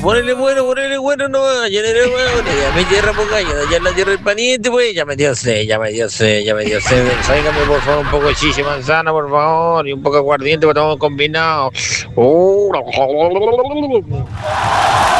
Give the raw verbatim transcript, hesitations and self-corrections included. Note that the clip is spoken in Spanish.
ponele bueno, ponele bueno, no, allá en el bueno, ya me tierra por caña, allá en la tierra del paniente, pues, ya me dio sed, ya me dio sed, ya me dio sed. Sáigame por favor un poco de chiche manzana, por favor, y un poco de aguardiente para tomar combinado. Uh,